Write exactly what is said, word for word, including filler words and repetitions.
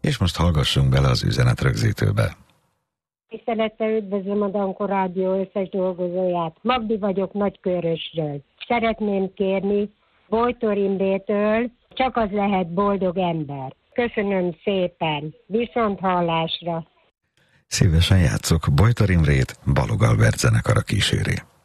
És most hallgassunk bele az üzenetrögzítőbe. Tisztelettel üdvözlöm a Dankó Rádió összes dolgozóját. Magdi vagyok Nagykőrösről. Szeretném kérni Bojtor Imrétől, csak az lehet boldog ember. Köszönöm szépen. Viszont hallásra. Szívesen játszok. Bojtor Imrét Balog Albert zenekara kíséri.